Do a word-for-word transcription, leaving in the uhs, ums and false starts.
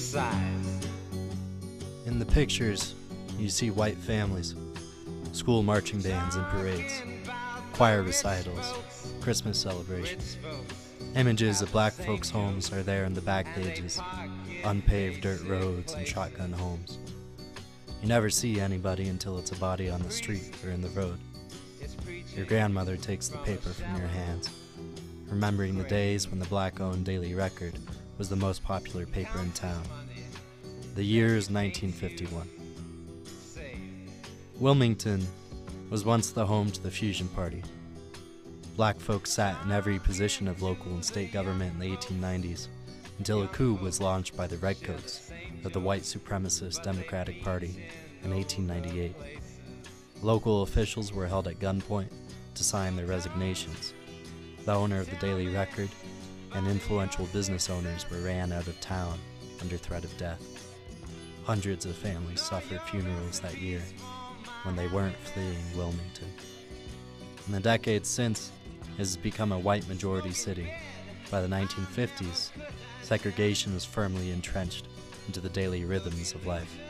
side. In the pictures, you see white families, school marching bands and parades, choir recitals, Christmas celebrations. Images of black folks' homes are there in the back pages, unpaved dirt roads and shotgun homes. You never see anybody until it's a body on the street or in the road. Your grandmother takes the paper from your hands, remembering the days when the black-owned Daily Record was the most popular paper in town. The year is nineteen fifty-one. Wilmington was once the home to the Fusion Party. Black folks sat in every position of local and state government in the eighteen nineties until a coup was launched by the Redcoats of the white supremacist Democratic Party in eighteen ninety-eight. Local officials were held at gunpoint to sign their resignations. The owner of the Daily Record and influential business owners were ran out of town under threat of death. Hundreds of families suffered funerals that year when they weren't fleeing Wilmington. In the decades since, it has become a white majority city. By the nineteen fifties, segregation was firmly entrenched into the daily rhythms of life.